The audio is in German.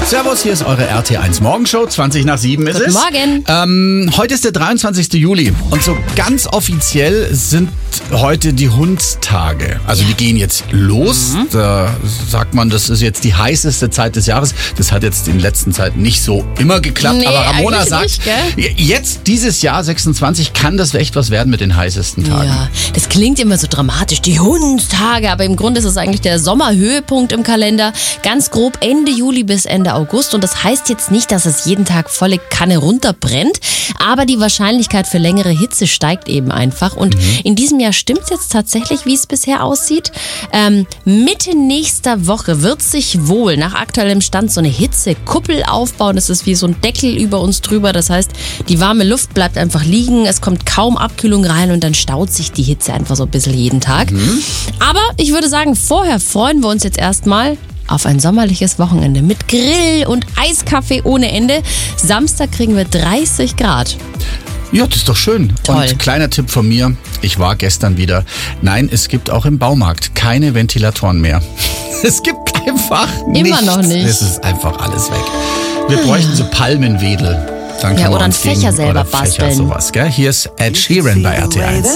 Servus, hier ist eure RT1 Morgenshow, 20 nach 7 ist es. Guten Morgen. Heute ist der 23. Juli und so ganz offiziell sind heute die Hundstage. Also die gehen jetzt los. Da sagt man, das ist jetzt die heißeste Zeit des Jahres. Das hat jetzt in der letzten Zeit nicht so immer geklappt. Nee, aber Ramona sagt, nicht, gell? jetzt dieses Jahr 26 kann das echt was werden mit den heißesten Tagen. Ja, das klingt immer so dramatisch, die Hundstage, aber im Grunde ist es eigentlich der Sommerhöhepunkt im Kalender. Ganz grob Ende Juli bis Ende August und das heißt jetzt nicht, dass es jeden Tag volle Kanne runterbrennt, aber die Wahrscheinlichkeit für längere Hitze steigt eben einfach und in diesem Jahr stimmt es jetzt tatsächlich, wie es bisher aussieht. Mitte nächster Woche wird sich wohl nach aktuellem Stand so eine Hitzekuppel aufbauen. Das ist wie so ein Deckel über uns drüber, das heißt, die warme Luft bleibt einfach liegen, es kommt kaum Abkühlung rein und dann staut sich die Hitze einfach so ein bisschen jeden Tag. Aber ich würde sagen, vorher freuen wir uns jetzt erstmal auf ein sommerliches Wochenende mit Grill und Eiskaffee ohne Ende. Samstag kriegen wir 30 Grad. Ja, das ist doch schön. Toll. Und kleiner Tipp von mir, ich war gestern wieder. Nein, es gibt auch im Baumarkt keine Ventilatoren mehr. Es gibt einfach nichts. Immer noch nicht. Es ist einfach alles weg. Wir bräuchten so Palmenwedel. Dann kann man oder einen uns gegen- Fächer selber oder Fächer, basteln. sowas, gell? Hier ist Ed Sheeran bei RT1.